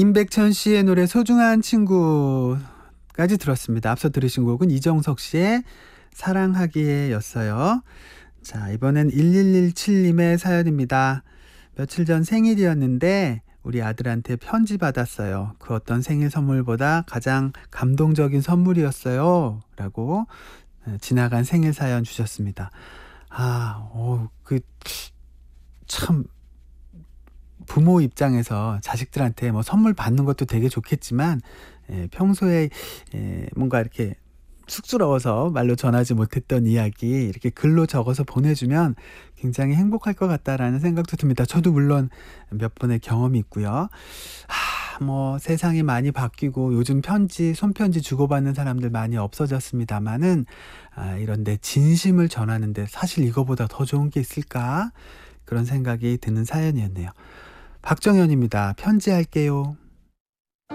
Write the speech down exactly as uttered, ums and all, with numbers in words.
임백천 씨의 노래 소중한 친구까지 들었습니다. 앞서 들으신 곡은 이정석 씨의 사랑하기에 였어요. 자, 이번엔 일일일칠 님의 사연입니다. 며칠 전 생일이었는데 우리 아들한테 편지 받았어요. 그 어떤 생일 선물보다 가장 감동적인 선물이었어요. 라고 지나간 생일 사연 주셨습니다. 아, 어, 그, 참, 부모 입장에서 자식들한테 뭐 선물 받는 것도 되게 좋겠지만, 예, 평소에, 예, 뭔가 이렇게 쑥스러워서 말로 전하지 못했던 이야기 이렇게 글로 적어서 보내주면 굉장히 행복할 것 같다라는 생각도 듭니다. 저도 물론 몇 번의 경험이 있고요. 아, 뭐 세상이 많이 바뀌고 요즘 편지, 손편지 주고받는 사람들 많이 없어졌습니다만은, 아, 이런데 진심을 전하는데 사실 이거보다 더 좋은 게 있을까? 그런 생각이 드는 사연이었네요. 박정현입니다. 편지할게요.